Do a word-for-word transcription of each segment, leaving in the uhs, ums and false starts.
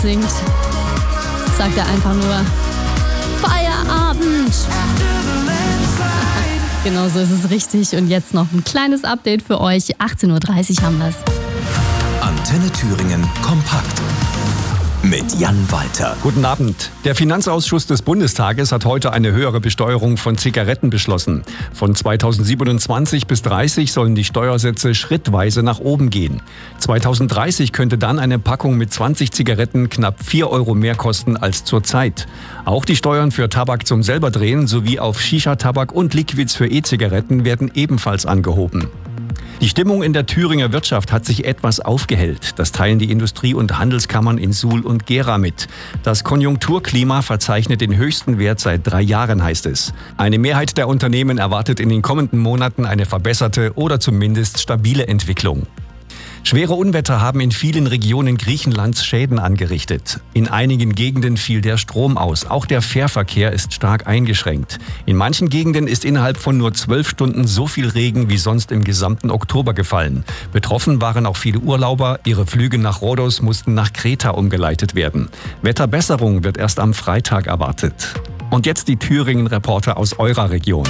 singt, sagt er einfach nur Feierabend. Genau so ist es richtig. Und jetzt noch ein kleines Update für euch. achtzehn Uhr dreißig haben wir es. Antenne Thüringen kompakt. Mit Jan Walter. Guten Abend. Der Finanzausschuss des Bundestages hat heute eine höhere Besteuerung von Zigaretten beschlossen. Von zweitausendsiebenundzwanzig bis dreißig sollen die Steuersätze schrittweise nach oben gehen. zweitausenddreißig könnte dann eine Packung mit zwanzig Zigaretten knapp vier Euro mehr kosten als zurzeit. Auch die Steuern für Tabak zum Selberdrehen sowie auf Shisha-Tabak und Liquids für E-Zigaretten werden ebenfalls angehoben. Die Stimmung in der Thüringer Wirtschaft hat sich etwas aufgehellt. Das teilen die Industrie- und Handelskammern in Suhl und Gera mit. Das Konjunkturklima verzeichnet den höchsten Wert seit drei Jahren, heißt es. Eine Mehrheit der Unternehmen erwartet in den kommenden Monaten eine verbesserte oder zumindest stabile Entwicklung. Schwere Unwetter haben in vielen Regionen Griechenlands Schäden angerichtet. In einigen Gegenden fiel der Strom aus. Auch der Fährverkehr ist stark eingeschränkt. In manchen Gegenden ist innerhalb von nur zwölf Stunden so viel Regen wie sonst im gesamten Oktober gefallen. Betroffen waren auch viele Urlauber. Ihre Flüge nach Rhodos mussten nach Kreta umgeleitet werden. Wetterbesserung wird erst am Freitag erwartet. Und jetzt die Thüringen-Reporter aus eurer Region.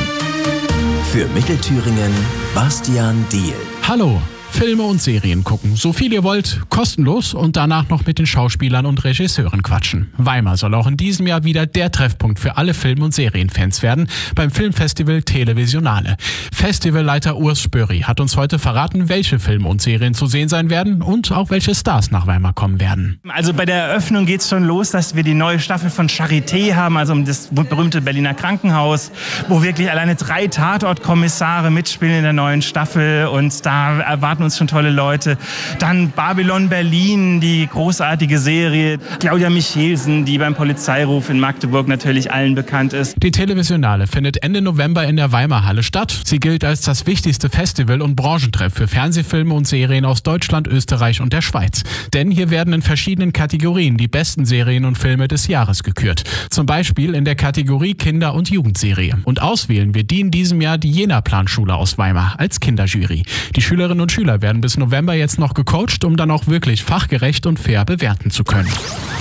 Für Mittelthüringen Bastian Diehl. Hallo. Filme und Serien gucken, so viel ihr wollt, kostenlos und danach noch mit den Schauspielern und Regisseuren quatschen. Weimar soll auch in diesem Jahr wieder der Treffpunkt für alle Film- und Serienfans werden beim Filmfestival Televisionale. Festivalleiter Urs Spöri hat uns heute verraten, welche Filme und Serien zu sehen sein werden und auch welche Stars nach Weimar kommen werden. Also bei der Eröffnung geht's schon los, dass wir die neue Staffel von Charité haben, also um das berühmte Berliner Krankenhaus, wo wirklich alleine drei Tatortkommissare mitspielen in der neuen Staffel und da erwarten uns schon tolle Leute. Dann Babylon Berlin, die großartige Serie. Claudia Michelsen, die beim Polizeiruf in Magdeburg natürlich allen bekannt ist. Die Televisionale findet Ende November in der Weimarhalle statt. Sie gilt als das wichtigste Festival und Branchentreff für Fernsehfilme und Serien aus Deutschland, Österreich und der Schweiz. Denn hier werden in verschiedenen Kategorien die besten Serien und Filme des Jahres gekürt. Zum Beispiel in der Kategorie Kinder- und Jugendserie. Und auswählen wir die in diesem Jahr die Jena-Planschule aus Weimar als Kinderjury. Die Schülerinnen und Schüler werden bis November jetzt noch gecoacht, um dann auch wirklich fachgerecht und fair bewerten zu können.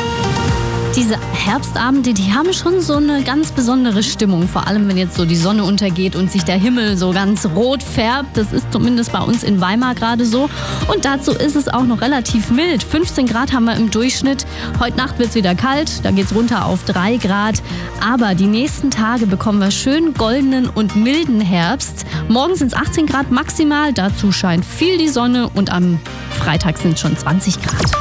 Diese Herbstabende, die haben schon so eine ganz besondere Stimmung. Vor allem, wenn jetzt so die Sonne untergeht und sich der Himmel so ganz rot färbt. Das ist zumindest bei uns in Weimar gerade so. Und dazu ist es auch noch relativ mild. fünfzehn Grad haben wir im Durchschnitt. Heute Nacht wird es wieder kalt. Da geht es runter auf drei Grad. Aber die nächsten Tage bekommen wir schön goldenen und milden Herbst. Morgen sind es achtzehn Grad maximal. Dazu scheint viel die Sonne. Und am Freitag sind es schon zwanzig Grad.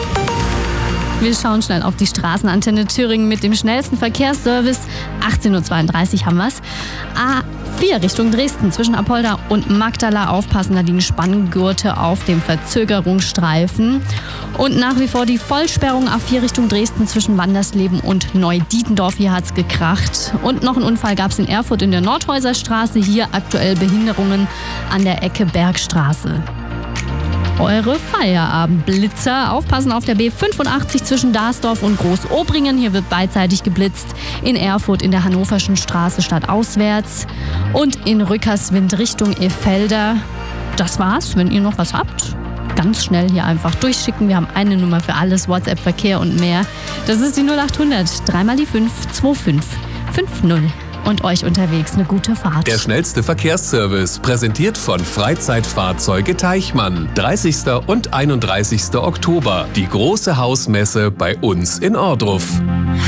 Wir schauen schnell auf die Straßenantenne Thüringen mit dem schnellsten Verkehrsservice. achtzehn Uhr zweiunddreißig haben wir es. A vier Richtung Dresden zwischen Apolda und Magdala aufpassen. Da liegen Spanngurte auf dem Verzögerungsstreifen. Und nach wie vor die Vollsperrung A vier Richtung Dresden zwischen Wandersleben und Neudietendorf. Hier hat es gekracht. Und noch einen Unfall gab es in Erfurt in der Nordhäuserstraße. Hier aktuell Behinderungen an der Ecke Bergstraße. Eure Feierabendblitzer. Aufpassen auf der B fünfundachtzig zwischen Darsdorf und Großobringen. Hier wird beidseitig geblitzt. In Erfurt in der Hannoverschen Straße stadtauswärts. Und in Rückerswind Richtung Effelder. Das war's. Wenn ihr noch was habt, ganz schnell hier einfach durchschicken. Wir haben eine Nummer für alles, WhatsApp, Verkehr und mehr. Das ist die null achthundert, dreimal die fünf, zwei fünf fünf null. Und euch unterwegs eine gute Fahrt. Der schnellste Verkehrsservice, präsentiert von Freizeitfahrzeuge Teichmann. dreißigsten und einunddreißigsten Oktober. Die große Hausmesse bei uns in Ohrdruf.